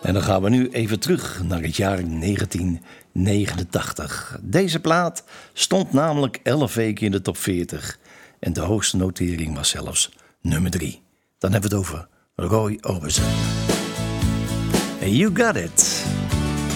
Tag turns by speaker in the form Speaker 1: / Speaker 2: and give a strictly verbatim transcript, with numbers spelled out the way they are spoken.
Speaker 1: En dan gaan we nu even terug naar het jaar negentien negenentachtig. Deze plaat stond namelijk elf weken in de top veertig. En de hoogste notering was zelfs nummer drie. Dan hebben we het over Roy Orbison. And You Got It.